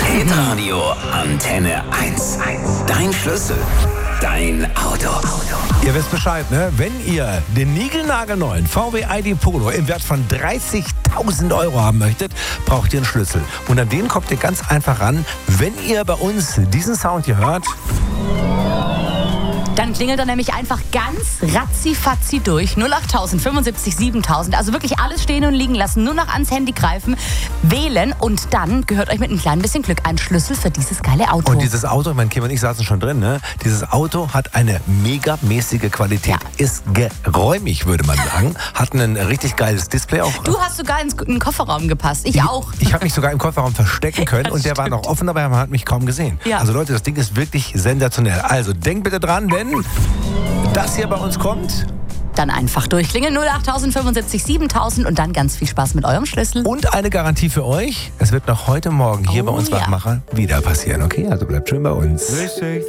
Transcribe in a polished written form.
Hitradio Antenne 1. Dein Schlüssel, dein Auto. Ihr wisst Bescheid, ne? Wenn ihr den niegelnagelneuen VW ID Polo im Wert von 30.000 Euro haben möchtet, braucht ihr einen Schlüssel. Und an den kommt ihr ganz einfach ran, wenn ihr bei uns diesen Sound hier hört. Dann klingelt er nämlich einfach ganz ratzi-fatzi durch. 08000 75 7000. Also wirklich alles stehen und liegen lassen. Nur noch ans Handy greifen, wählen und dann gehört euch mit einem kleinen bisschen Glück ein Schlüssel für dieses geile Auto. Und dieses Auto, mein Kim und ich saßen schon drin, ne? Dieses Auto hat eine megamäßige Qualität. Ja. Ist geräumig, würde man sagen. Hat ein richtig geiles Display auch. Du hast sogar in den Kofferraum gepasst. Ich auch. Ich habe mich sogar im Kofferraum verstecken können Das und der war stimmt. noch offen, aber man hat mich kaum gesehen. Ja. Also Leute, das Ding ist wirklich sensationell. Also denkt bitte dran, denn das hier bei uns kommt. Dann einfach durchklingeln. 08000 75 7000 und dann ganz viel Spaß mit eurem Schlüssel. Und eine Garantie für euch, es wird noch heute Morgen hier bei uns ja. Wachmacher wieder passieren, okay? Also bleibt schön bei uns.